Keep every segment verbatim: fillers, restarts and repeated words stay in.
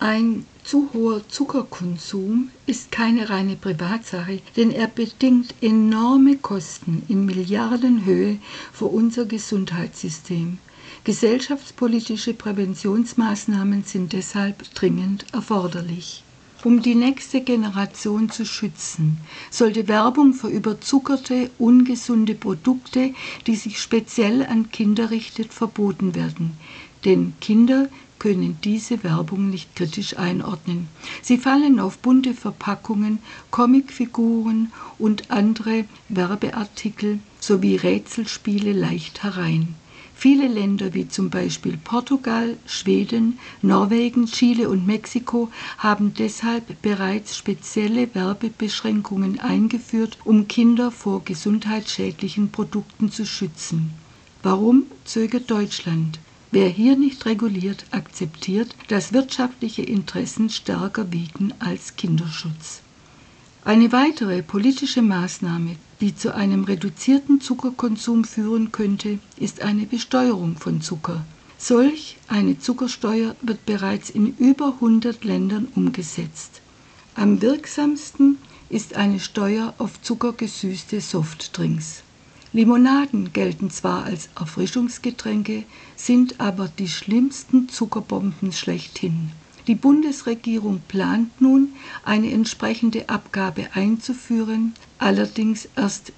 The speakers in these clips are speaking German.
Ein zu hoher Zuckerkonsum ist keine reine Privatsache, denn er bedingt enorme Kosten in Milliardenhöhe für unser Gesundheitssystem. Gesellschaftspolitische Präventionsmaßnahmen sind deshalb dringend erforderlich. Um die nächste Generation zu schützen, sollte Werbung für überzuckerte, ungesunde Produkte, die sich speziell an Kinder richtet, verboten werden. Denn Kinder können diese Werbung nicht kritisch einordnen. Sie fallen auf bunte Verpackungen, Comicfiguren und andere Werbeartikel sowie Rätselspiele leicht herein. Viele Länder wie zum Beispiel Portugal, Schweden, Norwegen, Chile und Mexiko haben deshalb bereits spezielle Werbebeschränkungen eingeführt, um Kinder vor gesundheitsschädlichen Produkten zu schützen. Warum zögert Deutschland? Wer hier nicht reguliert, akzeptiert, dass wirtschaftliche Interessen stärker wiegen als Kinderschutz. Eine weitere politische Maßnahme, die zu einem reduzierten Zuckerkonsum führen könnte, ist eine Besteuerung von Zucker. Solch eine Zuckersteuer wird bereits in über hundert Ländern umgesetzt. Am wirksamsten ist eine Steuer auf zuckergesüßte Softdrinks. Limonaden gelten zwar als Erfrischungsgetränke, sind aber die schlimmsten Zuckerbomben schlechthin. Die Bundesregierung plant nun, eine entsprechende Abgabe einzuführen, allerdings erst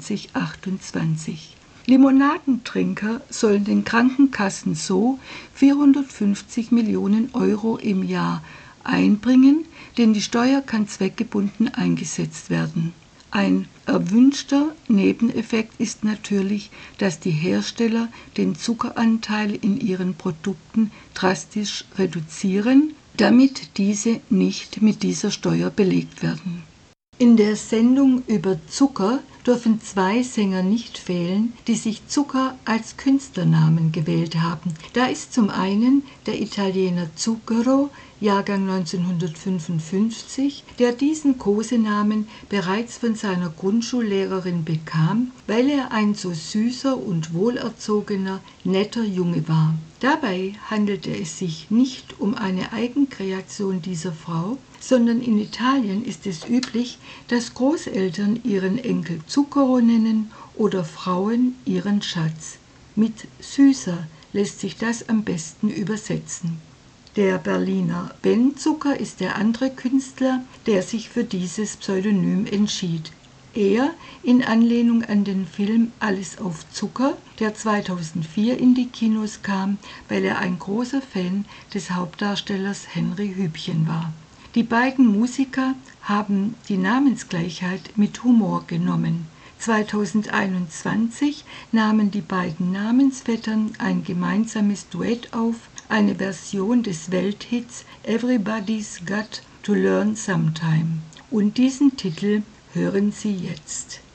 zweitausendachtundzwanzig. Limonadentrinker sollen den Krankenkassen so vierhundertfünfzig Millionen Euro im Jahr einbringen, denn die Steuer kann zweckgebunden eingesetzt werden. Ein erwünschter Nebeneffekt ist natürlich, dass die Hersteller den Zuckeranteil in ihren Produkten drastisch reduzieren, damit diese nicht mit dieser Steuer belegt werden. In der Sendung über Zucker dürfen zwei Sänger nicht fehlen, die sich Zucker als Künstlernamen gewählt haben. Da ist zum einen der Italiener Zucchero, Jahrgang neunzehnhundertfünfundfünfzig, der diesen Kosenamen bereits von seiner Grundschullehrerin bekam, weil er ein so süßer und wohlerzogener, netter Junge war. Dabei handelte es sich nicht um eine Eigenkreation dieser Frau, sondern in Italien ist es üblich, dass Großeltern ihren Enkel Zucchero nennen oder Frauen ihren Schatz. Mit süßer lässt sich das am besten übersetzen. Der Berliner Ben Zucker ist der andere Künstler, der sich für dieses Pseudonym entschied. Er in Anlehnung an den Film Alles auf Zucker, der zweitausendvier in die Kinos kam, weil er ein großer Fan des Hauptdarstellers Henry Hübchen war. Die beiden Musiker haben die Namensgleichheit mit Humor genommen. zweitausendeinundzwanzig nahmen die beiden Namensvettern ein gemeinsames Duett auf, eine Version des Welthits Everybody's Got to Learn Sometime. Und diesen Titel hören Sie jetzt.